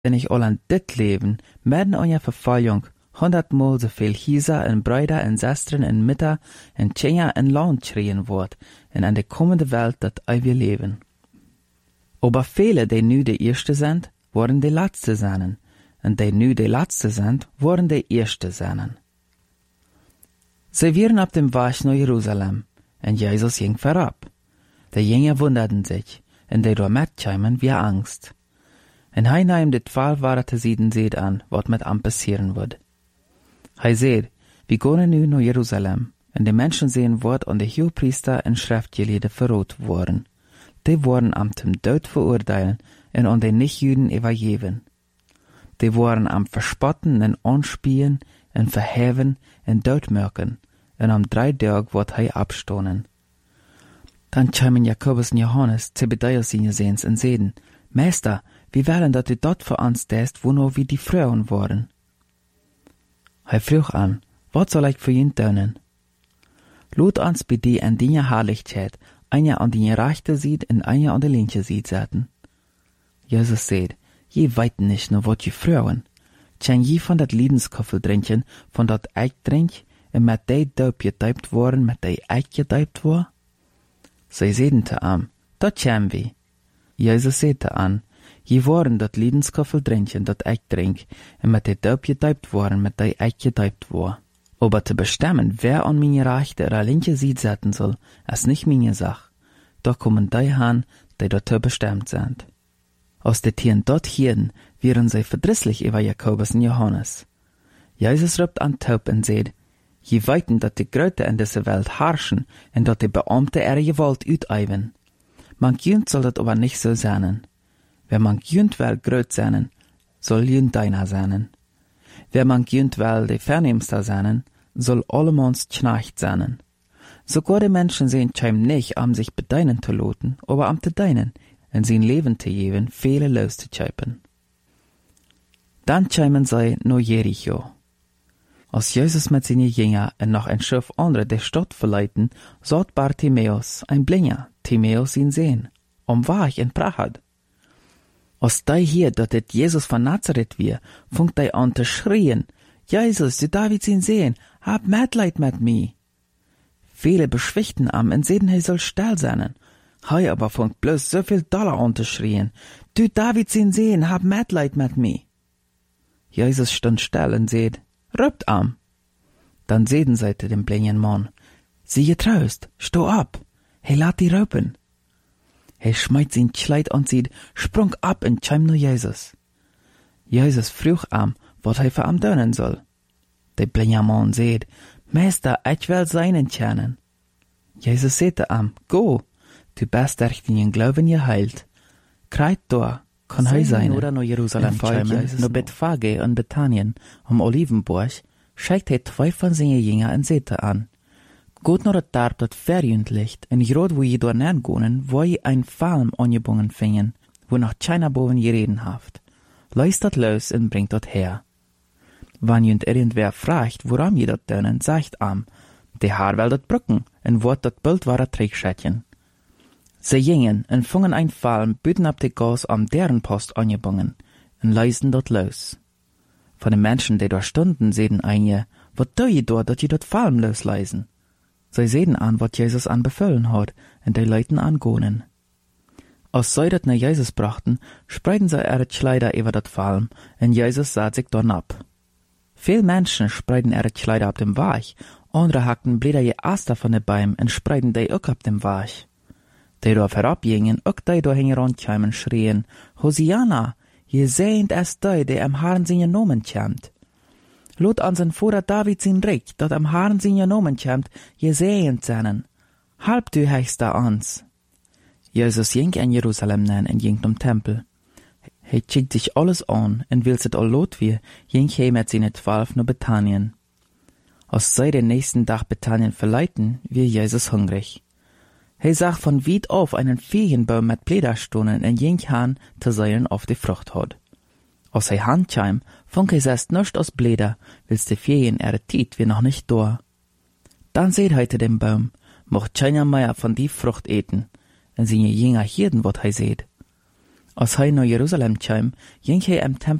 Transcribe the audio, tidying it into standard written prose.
wenn ich all an dit Leben, werden euer Verfallung 100-mal so viel Hieser und Brüder und Schwestern und Mütter und Tjener und Land schreien wird, und an der kommende Welt dat wir leben. Aber viele, die nu die Erste sind, worden die Letzte sein, und die nu die Letzte sind, worden die Erste sein. Sie waren auf dem Weg nach Jerusalem, und Jesus ging vorab. Die Jünger wunderten sich, und die dort mitkamen wie Angst. Und hij nahm die 12 Worte seht an, was mit am passieren wird. Hij seht, wir gehen nu nach Jerusalem, und die Menschen sehen wird und die Hohepriester und Schriftgelehrte verrot worden. Die wurden am zum Tod verurteilen und an den Nichtjuden übergeben. Die wurden am Verspotten und Anspielen und Verheven und Todmürken, und am 3 Tage wird hij abstoßen. Dann kamen Jakobus und Johannes, Zebedäus seine Sehens, und sehen, Meister, wie wollen dat du dort für uns tust, wo nur wie die Frauen waren? Hij vroeg an, wat soll ich für ihn tun? Lot uns bei die an die Herrlichkeit, einer an die rechte Seite und einer an die linke Seite setzen. Jesus sagt, je weit nicht nur wat je Frauen. Kann je von dat Liedenskoffel trinken, von dat Eich trink, und mit die Daub getaupt worden, mit die Eich getaupt war? Sie sehen te am, dat kämen wir. Jesus sagte an, je worden dat Liedenskoffel trinken, dat Eich trink, und mit die Daub getaupt worden, mit die Eich getaupt war. Aber zu bestimmen, wer an meine rechte oder linke Seite setzen soll, ist nicht meine Sache. Da kommen die han, die dazu bestimmt sind. Aus den Tieren dort hierden, wären sie verdrisslich über Jakobus und Johannes. Jesus ruft an Taub und sagt, je weiten, dat die Gröte in dieser Welt herrschen und dat die Beamte ihre Gewalt utüben. Man jönt soll das aber nicht so sein. Wer man jönt will gröt sein, soll jönt deiner sein. Wer man jönt will die Vernehmste sein, soll allemans Knecht sein. Sogar die Menschen sehen scheim nicht, sich bedeinen zu loten, aber am zu deinen, und sein Leben zu geben, viele loszuschöpfen. Dann scheimen sie nach Jericho. Als Jesus mit seinen Jüngern und noch ein Schiff andere die Stadt verleiten, sagt Bartimäus, ein Blinder, Timäus ihn sehen, war ich in Prahad. Als die hier, dass das Jesus von Nazareth wir, funkt die an zu schreien, Jesus, du Davids ihn sehen, hab Mitleid mit mir. Viele beschwichten am und sehen, er soll still sein. Hei aber funkt bloß so viel Dollar an zu schreien, du Davids ihn sehen, hab Mitleid mit mir. Jesus stand still und seht, rübt am. Dann sehen sie dem blinden Mann, siehe Trost, steh ab, he lat die rüben. He schmeißt sein Kleid und sieht, sprung ab und scheim nur Jesus. Jesus frug am, wat hij für am tun soll. Der blinde Mann seht, Meister, ich will seinen kennen. Jesus sagte am, go, du bist durch den Glauben geheilt. Kreit da, kann hij sein. Oder nach Jerusalem kommen, nach Bethphage und Bethanien, Olivenburg, schickt er 2 von seinen Jüngern und sagte an, geht nach der Tag dort Ferienlicht, und gerade wo je dort gehen, wo je ein Falm angebunden fingen, wo noch keiner boven gereden haft. Leist dat los und bringt dat her. Wann jünd irgendwer fragt, woran je dat tun, sagt am, der Haar will dat brücken, und wort dat Bild war a Trägschätchen. Sie gingen und fungen ein Falm, büten ab de Gas am deren Post angebunden, und leisten dat los. Von den Menschen, die dort stunden, sehen einige, wat tue je dort, dat je dat Falm losleisen? Sie sehen an, wat Jesus an befüllen hat, und die Leuten angonen. Als sie dat nach Jesus brachten, spreiten sie ihre Kleider über dat Falm, und Jesus sah sich dorn ab. Viele Menschen spreiten ihre Kleider auf dem Weg, andere hackten Blätter je Aster von den Bäumen und spreiten die auch auf dem Weg. Die dort herabgingen, auch die dort hingerankamen, schrien, Hosianna, je sehend es die am Herrn seinen Namen kämmt. Lot an sein Vater David sein Recht, dat am Herrn seinen Namen kämmt, je sehend seinen. Halb du heichst da ans. Jesus ging in Jerusalem nein und ging zum Tempel. He schickt sich alles an und will sit all lot wie, ging he mit seinen 12 nach Bethanien. Als sie den nächsten Tag Bethanien verleiten, wie Jesus hungrig. He sah von weit auf einen Ferienbaum mit Blätterstonen und ging han zu sehen auf die Frucht hat. Als he handkam, funk he erst nicht aus Blätter, wills die Ferien ihre Tiet wie noch nicht da. Dann seht heute den Baum, mocht keiner mehr von die Frucht eten, und seine Jünger hirden, wat he seht. Als hij naar Jeruzalem kwam, ging hij am Tempel